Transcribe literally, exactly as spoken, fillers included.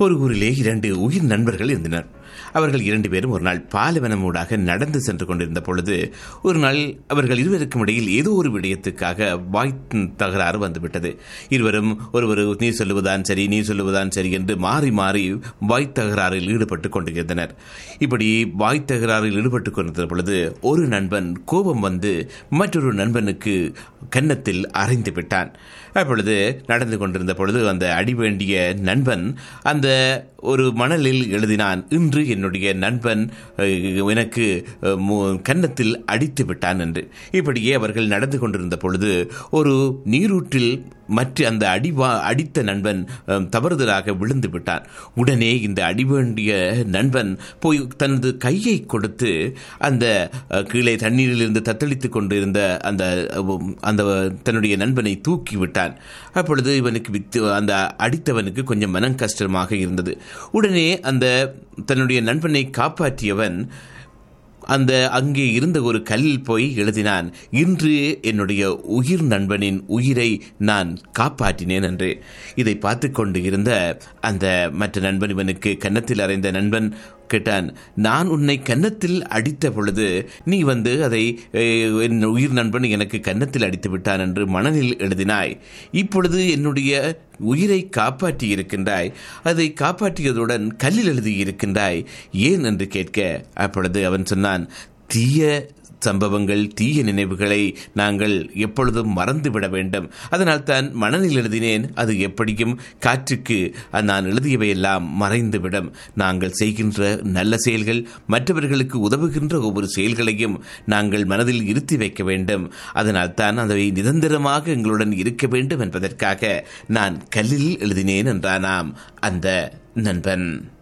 ஒரு ஊரிலே இரண்டு உயிர் நண்பர்கள் இருந்தனர். அவர்கள் இரண்டு பேரும் ஒரு நாள் பாலைவனமூடாக நடந்து சென்று கொண்டிருந்த பொழுது ஒரு நாள் அவர்கள் இருவருக்கும் இடையில் ஏதோ ஒரு விடயத்துக்காக வாய் தகராறு வந்துவிட்டது. இருவரும் ஒருவர் நீ சொல்லுவதான் சரி நீ சொல்லுவதான் சரி என்று மாறி மாறி வாய் தகராறில் ஈடுபட்டுக் கொண்டிருந்தனர். இப்படி வாய் தகராறில் ஈடுபட்டுக் கொண்டிருந்த பொழுது ஒரு நண்பன் கோபம் வந்து மற்றொரு நண்பனுக்கு கன்னத்தில் அறைந்து விட்டான். அப்பொழுது நடந்து கொண்டிருந்த பொழுது அந்த அடிவேண்டிய நண்பன் அந்த ஒரு மணலில் எழுதினான், இன்று என்னுடைய நண்பன் எனக்கு கன்னத்தில் அடித்து விட்டான் என்று. இப்படியே அவர்கள் நடந்து கொண்டிருந்த பொழுது ஒரு நீரூற்றில் மற்ற அந்த அடிவா அடித்த நண்பன் தவறுதலாக விழுந்து விட்டான். உடனே இந்த அடிவேண்டிய நண்பன் போய் தனது கையை கொடுத்து அந்த கீழே தண்ணீரில் இருந்து தத்தளித்துக் கொண்டிருந்த அந்த அந்த தன்னுடைய நண்பனை தூக்கி விட்டான். அப்பொழுது இவனுக்கு வித்து அந்த அடித்தவனுக்கு கொஞ்சம் மனம் கஷ்டமாக இருந்தது. உடனே அந்த தன்னுடைய நண்பனை காப்பாற்றியவன் அந்த அங்கே இருந்த ஒரு கல்லில் போய் எழுதினான், இன்று என்னுடைய உயிர் நண்பனின் உயிரை நான் காப்பாற்றினேன் என்று. இதை பார்த்து கொண்டு இருந்த அந்த மற்ற நண்பன், இவனுக்கு கன்னத்தில் அறைந்த நண்பன் கேட்டான், நான் உன்னை கன்னத்தில் அடித்த பொழுது நீ வந்து அதை என் உயிர் நண்பன் எனக்கு கன்னத்தில் அடித்து விட்டான் என்று மணலில் எழுதினாய். இப்பொழுது என்னுடைய உயிரை காப்பாற்றி இருக்கின்றாய், அதை காப்பாற்றியதுடன் கல்லில் எழுதி இருக்கின்றாய், ஏன் என்று கேட்க, அப்பொழுது அவன் சொன்னான், தீய சம்பவங்கள் தீய நினைவுகளை நாங்கள் எப்பொழுதும் மறந்துவிட வேண்டும், அதனால் தான் மணலில் எழுதினேன், அது எப்படியும் காற்றுக்கு நான் எழுதியவையெல்லாம் மறைந்துவிடும். நாங்கள் செய்கின்ற நல்ல செயல்கள், மற்றவர்களுக்கு உதவுகின்ற ஒவ்வொரு செயல்களையும் நாங்கள் மனதில் இருத்தி வைக்க வேண்டும், அதனால் தான் அதை நிரந்தரமாக எங்களுடன் இருக்க வேண்டும் என்பதற்காக நான் கல்லில் எழுதினேன் என்றானாம் அந்த நண்பன்.